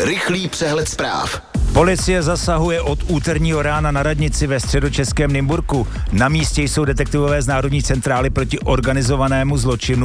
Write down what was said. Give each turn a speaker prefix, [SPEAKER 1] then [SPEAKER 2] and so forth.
[SPEAKER 1] Rychlý přehled zpráv.
[SPEAKER 2] Policie zasahuje od úterního rána na radnici ve středočeském Nymburku. Na místě jsou detektivové z Národní centrály proti organizovanému zločinu